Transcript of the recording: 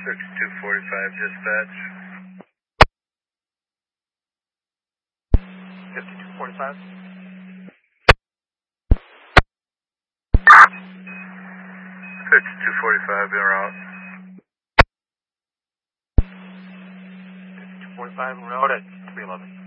6245 dispatch. 5245. 5245, en route. 5245 en route at 311.